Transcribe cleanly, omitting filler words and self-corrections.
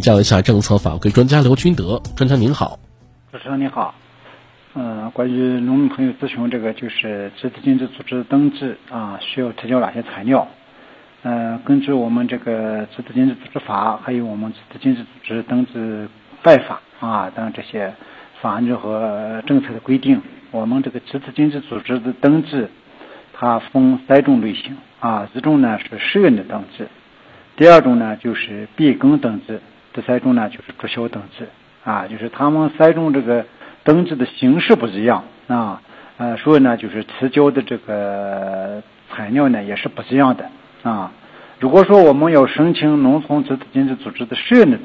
教一下政策法规专家刘军德。专家您好。 主持人你好。关于农民朋友咨询这个就是集体经济组织登记需要提交哪些材料？根据我们这个集体经济组织法，还有我们集体经济组织登记办法等这些法律和政策的规定，我们这个集体经济组织的登记，它分3种类型一种呢是适用的登记，第2种呢就是变更登记，第3种呢就是注销登记就是他们3种这个登记的形式不一样所以呢就是提交的这个材料呢也是不一样的如果说我们要申请农村集体经济组织的适用的